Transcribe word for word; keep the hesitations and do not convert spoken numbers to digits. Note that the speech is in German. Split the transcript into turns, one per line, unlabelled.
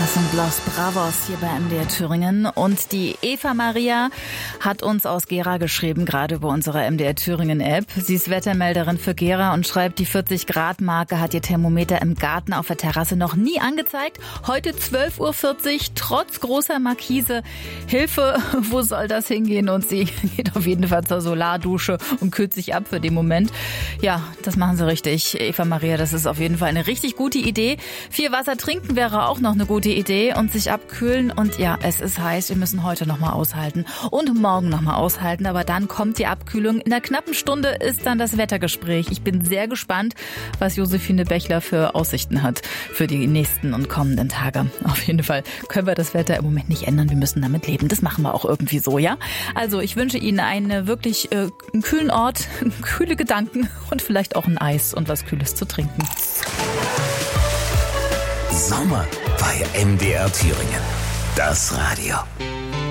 Das sind Los Bravos hier bei M D R Thüringen. Und die Eva Maria hat uns aus Gera geschrieben, gerade über unsere M D R Thüringen App. Sie ist Wettermelderin für Gera und schreibt, die vierzig Grad Marke hat ihr Thermometer im Garten auf der Terrasse noch nie angezeigt. Heute zwölf Uhr vierzig, trotz großer Markise. Hilfe, wo soll das hingehen? Und sie geht auf jeden Fall zur Solardusche und kühlt sich ab für den Moment. Ja, das machen sie richtig. Eva Maria, das ist auf jeden Fall eine richtig gute Idee. Viel Wasser trinken wäre auch noch eine gute Idee und sich abkühlen. Und ja, es ist heiß. Wir müssen heute noch mal aushalten und morgen noch mal aushalten. Aber dann kommt die Abkühlung. In einer knappen Stunde ist dann das Wettergespräch. Ich bin sehr gespannt, was Josephine Bechler für Aussichten hat für die nächsten und kommenden Tage. Auf jeden Fall können wir das Wetter im Moment nicht ändern. Wir müssen damit leben. Das machen wir auch irgendwie so, ja? Also ich wünsche Ihnen einen wirklich äh, einen kühlen Ort, kühle Gedanken und vielleicht auch ein Eis und was Kühles zu trinken.
Sommer bei M D R Thüringen. Das Radio.